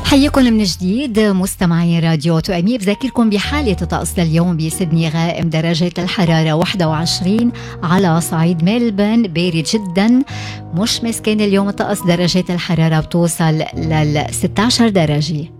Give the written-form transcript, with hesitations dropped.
حيكم من جديد مستمعي راديو تؤمي. بذكركم بحالة الطقس لليوم بسيدني غائم درجة الحرارة 21 على صعيد ملبن بارد جدا. مشمس كان اليوم الطقس درجة الحرارة بتوصل لل 16 درجة.